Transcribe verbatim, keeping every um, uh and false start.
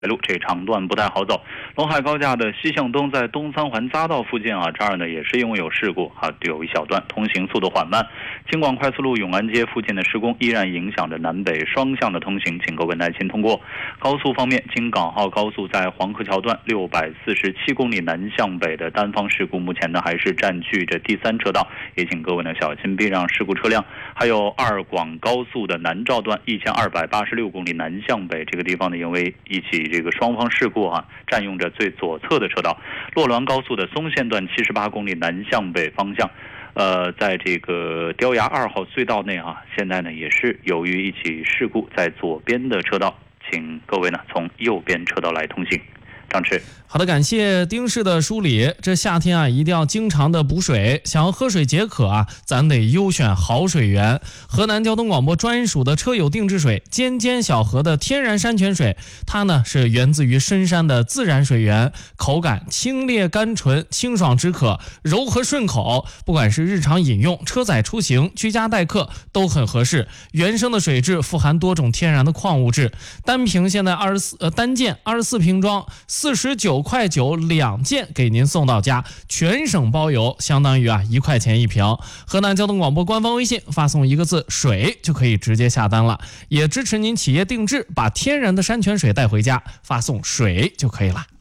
路这长段不太好走。陇海高架的西向东在东三环匝道附近啊，这儿呢也是因为有事故啊，有一小段通行速度缓慢。京广快速路永安街附近的施工依然影响着南北双向的通行，请各位耐心通过。高速方面，京港澳高速在黄河桥段六百四十七公里南向北的单方事故，目前呢还是占据着第三车道，也请各位呢小心避让事故车辆。还有二广高速的南诏段一千二百八十六公里南向北，这个地方呢因为一起这个双方事故啊，占用着最左侧的车道。洛滦高速的松线段七十八公里南向北方向，呃，在这个雕崖二号隧道内啊，现在呢也是由于一起事故，在左边的车道，请各位呢从右边车道来通行。张弛。 好的，感谢丁氏的梳理。这夏天啊，一定要经常的补水，想要喝水解渴啊，咱得优选好水源。河南交通广播专属的车友定制水尖尖小河的天然山泉水，它呢是源自于深山的自然水源，口感清冽甘醇，清爽止渴，柔和顺口，不管是日常饮用、车载出行、居家待客都很合适。原生的水质富含多种天然的矿物质，单瓶现在二十四呃单件二十四瓶装，四十九块九两件给您送到家，全省包邮，相当于啊一块钱一瓶。河南交通广播官方微信发送一个字水就可以直接下单了，也支持您企业定制，把天然的山泉水带回家，发送水就可以了。